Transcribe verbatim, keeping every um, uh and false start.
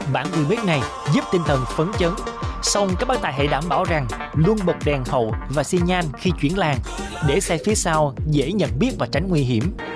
Bản remix này giúp tinh thần phấn chấn. Song các bác tài hãy đảm bảo rằng luôn bật đèn hậu và xi nhan khi chuyển làn để xe phía sau dễ nhận biết và tránh nguy hiểm.